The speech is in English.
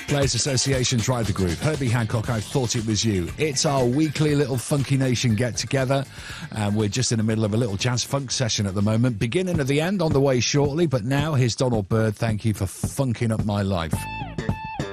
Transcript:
Players Association tried the groove. Herbie Hancock, I Thought It Was You. It's our weekly little Funky Nation get-together, and we're just in the middle of a little jazz funk session at the moment. Beginning of the end on the way shortly, but now here's Donald Byrd. Thank you for funking up my life.